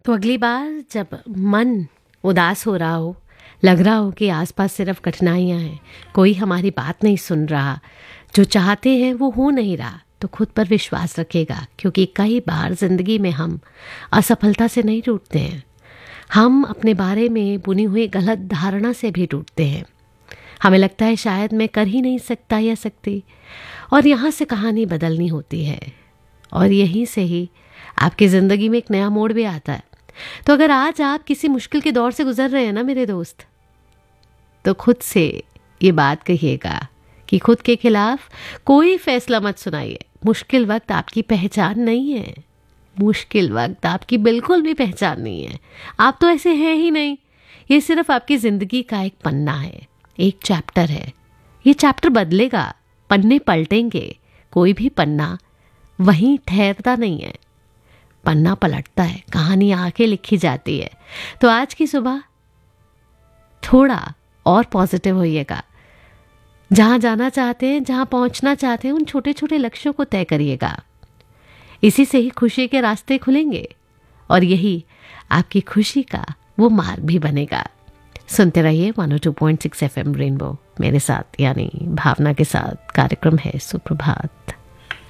तो अगली बार जब मन उदास हो रहा हो, लग रहा हो कि आसपास सिर्फ कठिनाइयाँ हैं, कोई हमारी बात नहीं सुन रहा, जो चाहते हैं वो हो नहीं रहा, तो खुद पर विश्वास रखेगा, क्योंकि कई बार जिंदगी में हम असफलता से नहीं टूटते हैं, हम अपने बारे में बुनी हुई गलत धारणा से भी टूटते हैं। हमें लगता है शायद मैं कर ही नहीं सकता या सकती, और यहाँ से कहानी बदलनी होती है, और यहीं से ही आपकी ज़िंदगी में एक नया मोड़ भी आता है। तो अगर आज आप किसी मुश्किल के दौर से गुजर रहे हैं ना मेरे दोस्त, तो खुद से ये बात कहिएगा कि खुद के खिलाफ कोई फैसला मत सुनाइए। मुश्किल वक्त आपकी पहचान नहीं है, मुश्किल वक्त आपकी बिल्कुल भी पहचान नहीं है। आप तो ऐसे हैं ही नहीं। ये सिर्फ आपकी ज़िंदगी का एक पन्ना है, एक चैप्टर है। ये चैप्टर बदलेगा, पन्ने पलटेंगे। कोई भी पन्ना वहीं ठहरता नहीं है, पन्ना पलटता है, कहानी आके लिखी जाती है। तो आज की सुबह थोड़ा और पॉजिटिव होइएगा। जहाँ जाना चाहते हैं, जहाँ पहुँचना चाहते हैं, उन छोटे छोटे लक्ष्यों को तय करिएगा। इसी से ही खुशी के रास्ते खुलेंगे, और यही आपकी खुशी का वो मार्ग भी बनेगा। सुनते रहिए 102.6 FM रेनबो मेरे साथ, यानी भावना के साथ। कार्यक्रम है सुप्रभात।